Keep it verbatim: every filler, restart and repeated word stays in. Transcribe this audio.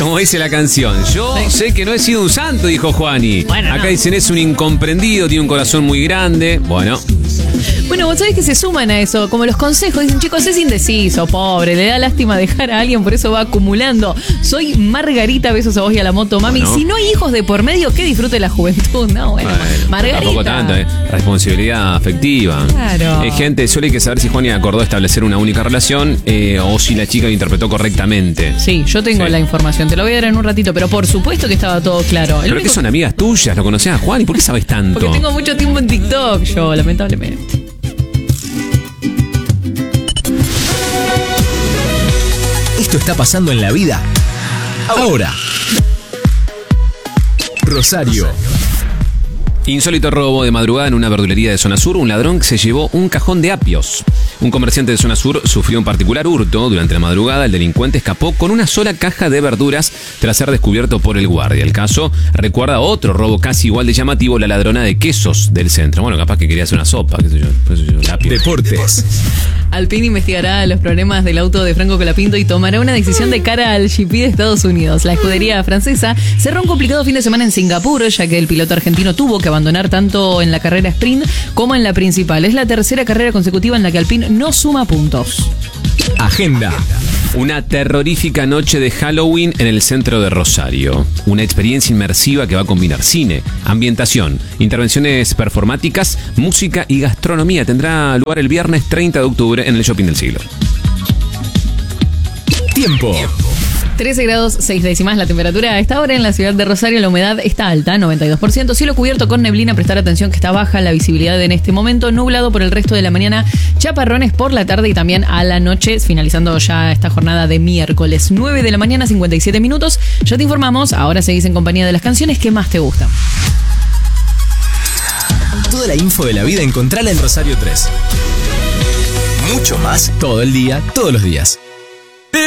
Como dice la canción, yo sí. sé que no he sido un santo, dijo Juani. Bueno, Acá no. dicen, es un incomprendido, tiene un corazón muy grande. Bueno. Bueno, vos sabés que se suman a eso, como los consejos, dicen, chicos, es indeciso, pobre, le da lástima dejar a alguien, por eso va acumulando. Soy Margarita, besos a vos y a la moto, mami. Bueno. Si no hay hijos de por medio, que disfrute la juventud, ¿no? Bueno, bueno Margarita. Tampoco tanto, ¿eh? Responsabilidad afectiva. Claro. Eh, gente, solo hay que saber si Juani acordó establecer una única relación eh, o si la chica lo interpretó correctamente. Sí, yo tengo sí. la información, te lo voy a dar en un ratito, pero por supuesto que estaba todo claro. El ¿Pero único... que son amigas tuyas? ¿Lo conocías a Juani? ¿Por qué sabes tanto? Porque tengo mucho tiempo en TikTok, yo, lamentablemente. Esto está pasando en la vida ahora. Rosario. Insólito robo de madrugada en una verdulería de Zona Sur. Un ladrón que se llevó un cajón de apios. Un comerciante de Zona Sur sufrió un particular hurto. Durante la madrugada, el delincuente escapó con una sola caja de verduras tras ser descubierto por el guardia. El caso recuerda otro robo casi igual de llamativo, la ladrona de quesos del centro. Bueno, capaz que quería hacer una sopa, qué sé yo. Qué sé yo Deportes. Alpine investigará los problemas del auto de Franco Colapinto y tomará una decisión de cara al G P de Estados Unidos. La escudería francesa cerró un complicado fin de semana en Singapur, ya que el piloto argentino tuvo que abandonar tanto en la carrera sprint como en la principal. Es la tercera carrera consecutiva en la que Alpine no suma puntos. Agenda. Una terrorífica noche de Halloween en el centro de Rosario. Una experiencia inmersiva que va a combinar cine, ambientación, intervenciones performáticas, música y gastronomía. Tendrá lugar el viernes treinta de octubre en el Shopping del Siglo. Tiempo. trece grados seis décimas la temperatura a esta hora en la ciudad de Rosario. La humedad está alta, noventa y dos por ciento. Cielo cubierto con neblina. Prestar atención que está baja la visibilidad en este momento. Nublado por el resto de la mañana. Chaparrones por la tarde y también a la noche. Finalizando ya esta jornada de miércoles. nueve de la mañana, cincuenta y siete minutos. Ya te informamos. Ahora seguís en compañía de las canciones que más te gustan. Toda la info de la vida encontrala en Rosario tres. Mucho más todo el día, todos los días.